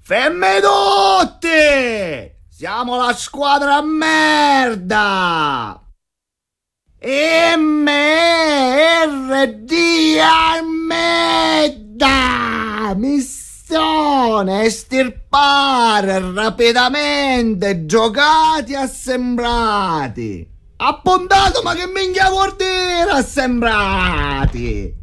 Femme tutti! Siamo la squadra a merda! MRD merda! Missione estirpare rapidamente giocati assembrati! Appuntato, ma che minchia vuol dire assembrati?